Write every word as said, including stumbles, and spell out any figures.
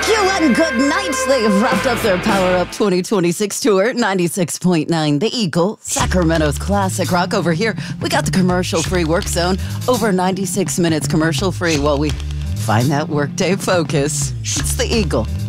Thank you and good night. They have wrapped up their Power Up twenty twenty-six tour, ninety-six point nine The Eagle, Sacramento's classic rock. Over here, we got the commercial-free work zone, over ninety-six minutes commercial-free while we find that workday focus. It's The Eagle.